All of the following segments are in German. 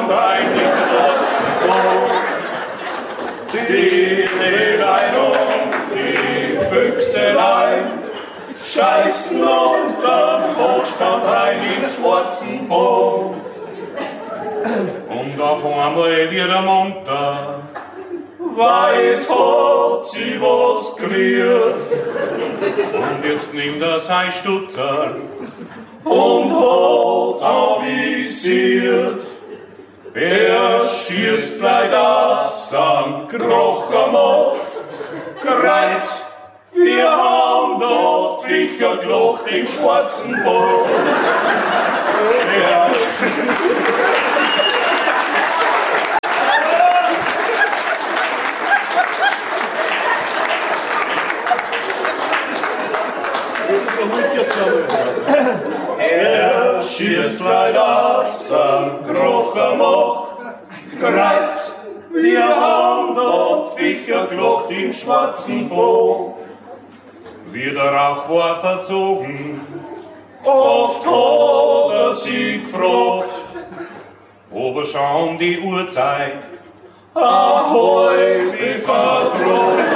Bordstein im schwarzen Boot. Die Rehlein und die Füchselein scheißen unterm Bordstein im schwarzen Boot. Und auf einmal wieder munter, weiß hat sie was kriegt. Und jetzt nimmt sein Stutzer und hat avisiert. Er schießt gleich das am Krocher macht. Kreuz, wir haben dort Viecher gelacht im schwarzen Boot. Ja. Er schießt leider am Krocher macht. Kreuz, wir haben dort Viecher gelacht im schwarzen Boot. Wie der Rauch war verzogen, oft hat er sie gefragt, ob er schon die Uhrzeit ahoi wie verdroht.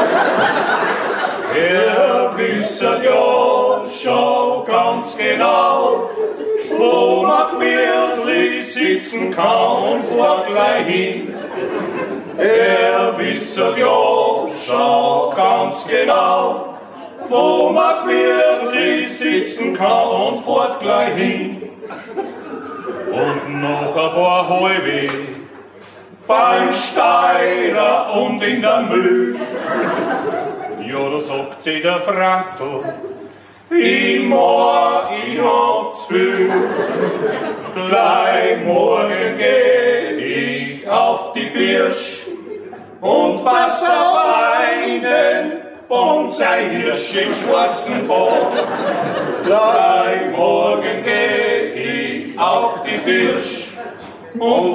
Er wisset ja schon ganz genau, wo man gemütlich sitzen kann und fährt gleich hin. Er wisset ja schon ganz genau, wo man gemütlich sitzen kann und fährt gleich hin. Und noch ein paar Halbe beim Steirer und in der Mühl. Ja, da sagt sie der Franzl, ich hab's viel. Gleich morgen geh ich auf die Birsch und pass auf einen Bonsai-Hirsch im schwarzen Boot. Gleich morgen geh ich auf die Birsch und